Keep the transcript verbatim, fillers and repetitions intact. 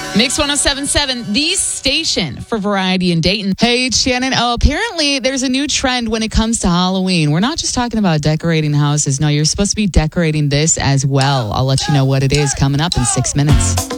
Mix one oh seven point seven, the station for variety in Dayton. Hey, it's Shannon. Oh, apparently there's a new trend when it comes to Halloween. We're not just talking about decorating houses. No, you're supposed to be decorating this as well. I'll let you know what it is coming up in six minutes.